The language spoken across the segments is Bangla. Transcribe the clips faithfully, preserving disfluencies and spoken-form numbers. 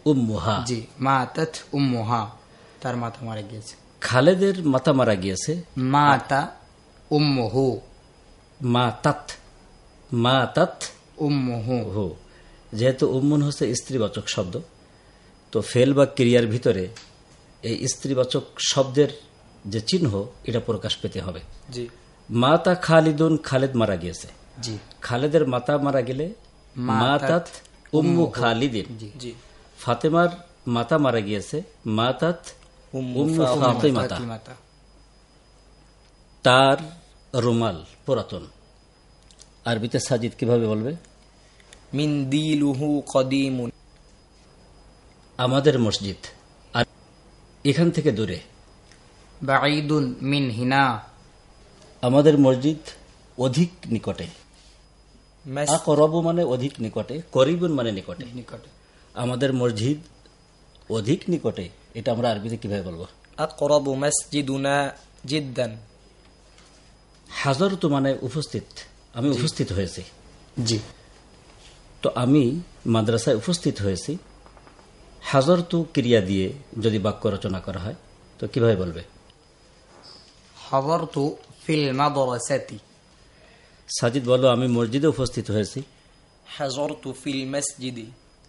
উম্মুহা। জি, মাতাত উম্মুহা, তার মাতা মারা গিয়েছে। খালেদের মাতা মারা গিয়েছে। মাতা উম্মুহু। মাতাত মাতাত উম্মুহু। হু, যেহেতু উম্মুন হচ্ছে স্ত্রীবাচক শব্দ, তো ফেল বা ক্রিয়ার ভিতরে এই স্ত্রীবাচক শব্দের যে চিহ্ন এটা প্রকাশ পেতে হবে। জি। মাতা খালিদুন, খালেদ মারা গিয়েছে। জি। খালেদের মাতা মারা গেলে মাতাত উম্মু খালিদিন। জি। ফাতেমার মাতা মারা গিয়েছে মাতাত উম্মু ফাতিমাতা। তার রুমাল পুরাতন, আরবিতে সাজিদ কিভাবে বলবে? মিনদিলুহু কদিমুন। আমাদের মসজিদ আর এখান থেকে দূরে। বাঈদুন মিন হিনা। আমাদের মসজিদ অধিক নিকটে। আকরাবু মানে অধিক নিকটে, করিবুন মানে নিকটে। নিকটে। আমাদের মসজিদ অধিক নিকটে, এটা আমরা আরবিতে কিভাবে বলবো? আকরাবু মাসজিদুনা জিদ্দান। হাজরতু মানে উপস্থিত, আমি উপস্থিত হয়েছি। জি। তো আমি মাদ্রাসায় উপস্থিত হয়েছি। হাজরতু ক্রিয়া দিয়ে যদি বাক্য রচনা করা হয় তো কিভাবে বলবে? হাযরতু ফিল মাদ্রাসাতি। সাজিদ বলো, আমি মসজিদে উপস্থিত হয়েছি। হাযরতু ফিল মাসজিদি।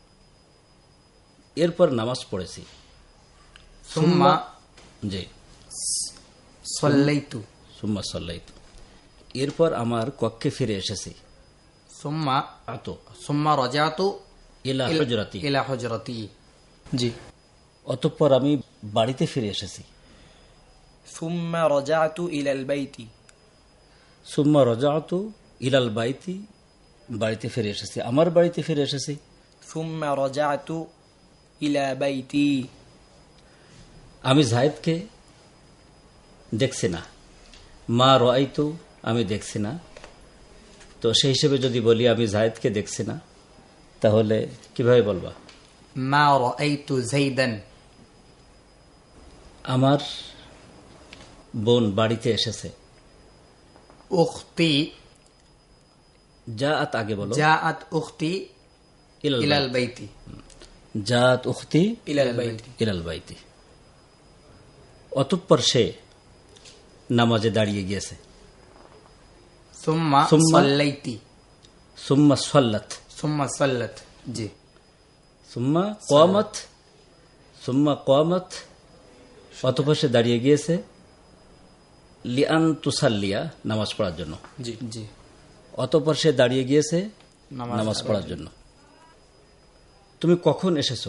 এরপর নামাজ পড়েছি। সুম্মা জি সাল্লাইতু। সুম্মা সাল্লাইতু। এরপর আমার কক্ষে ফিরে এসেছি। সুম্মা আতো সুম্মা রাজাতু ইলা হুজরাতি। ইলা হুজরাতি। জি। অতঃপর আমি বাড়িতে ফিরে এসেছি। সুম্মা রাজাতু ইলাল বাইতি। সুম্মা রাজাতু ইলাল বাইতি, বাড়িতে ফিরে এসেছি, আমার বাড়িতে ফিরে এসেছি। সুম্মা রাজাতু ইলা বাইতি। আমি যায়েদকে দেখছি না। মা রাআইতু, আমি দেখছি না। তো সেই হিসেবে যদি বলি আমি যায়েদকে দেখছি না, তাহলে কিভাবে বলবা? মা রাআইতু যাইদান। আমার বোন বাড়িতে এসেছে। উখতি জাআত আগে বলো। জাআত উখতি ইলাল বাইতি। জাআত উখতি ইলাল বাইতি। ইলাল বাইতি। অতঃপর সে নামাজে দাঁড়িয়ে গিয়েছে। সুম্মা সুম্মা সাল্লাইতি। সুম্মা সাল্লাত। সুম্মা সাল্লাত। জি। সুম্মা কামাত। সুম্মা কামাত, অতঃপর সে দাঁড়িয়ে গিয়েছে। লিআন তুসাল্লিয়া, নামাজ পড়ার জন্য। জি জি। অতঃপর সে দাঁড়িয়ে গিয়েছে নামাজ পড়ার জন্য। তুমি কখন এসেছো?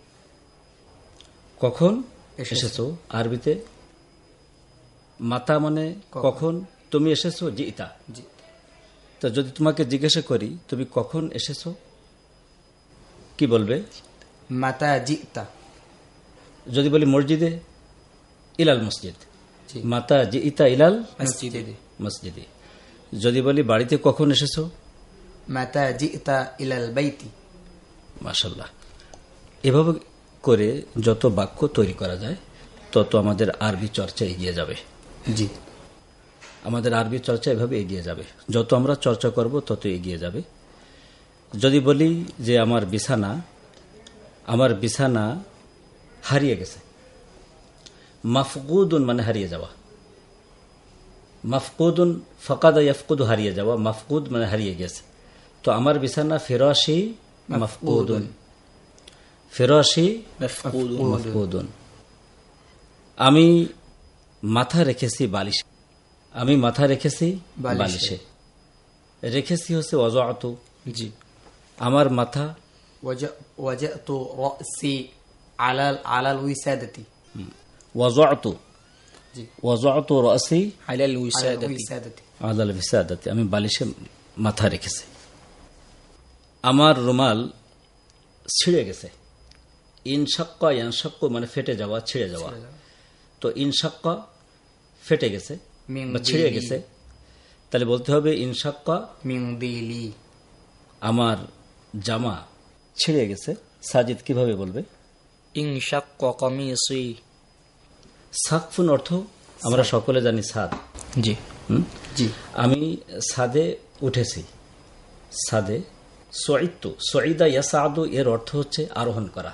কখন এসেছো আরবিতে মাতা মানে কখন। তুমি এসেছো জিতা। তো যদি তোমাকে জিজ্ঞাসা করি তুমি কখন এসেছো, কি বলবে? মাতা জিতা। যদি বলি মসজিদে, ইলাল মসজিদ। মাতা জিতা ইলাল মসজিদে। মসজিদে। যদি বলি বাড়িতে কখন এসেছো, মাতা জিতা ইলাল বাইতি। মাশাআল্লাহ। এভাবে করে যত বাক্য তৈরি করা যায় তত আমাদের আরবি চর্চা এগিয়ে যাবে। জি। আমাদের আরবি চর্চা এভাবে এগিয়ে যাবে। যত আমরা চর্চা করব তত এগিয়ে যাবে। যদি বলি যে আমার বিছানা, আমার বিছানা হারিয়ে গেছে। মাফকুদুন মানে হারিয়ে যাওয়া। মাফকুদুন ফাকাদা ইয়াফকুদু, হারিয়ে যাওয়া। মাফকুদ মানে হারিয়ে গেছে। তো আমার বিছানা ফিরাশি মাফকুদুন। ফিরাশি মাফকুদুন। আমি মাথা রেখেছি বালিশে। আমি মাথা রেখেছি বালিশে। রেখেছি হচ্ছে ওয়াজাতু। জি। আমার মাথা ওয়াজাতু রাসি আলাল আলাল উইসাদাতি। ওয়াজাতু জি। ওয়াজাতু রাসি আলাল উইসাদাতি। আলাল উইসাদাতি, আমি বালিশে মাথা রেখেছি। আমার রুমাল ছিঁড়ে গেছে। ইনশাক্কা ইয়ানশাক্কু মানে ফেটে যাওয়া, ছিঁড়ে যাওয়া। তো ইনশাক্কা ফেটে গেছে বা ছিঁড়ে গেছে, তাহলে বলতে হবে ইনশাক্কা মিন দিলি। আমার জামা ছিঁড়ে গেছে। সাজিদ কিভাবে বলবে? ইনশাক্কা কামিসি। সাকফুন অর্থ আমরা সকলে জানি সাদ। জি জি। আমি সাদে উঠেছি। সাদে সঈদতু, সঈদা ইয়াসাদু এর অর্থ হচ্ছে আরোহণ করা।